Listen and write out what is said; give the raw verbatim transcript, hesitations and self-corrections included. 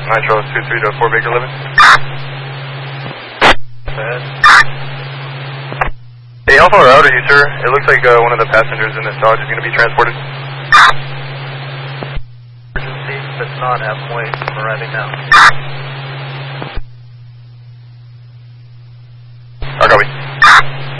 Nitro two three to four Baker Living. Hey, how far out are you, sir? It looks like uh, one of the passengers in this Dodge is going to be transported. Emergency, but not halfway. I'm arriving now.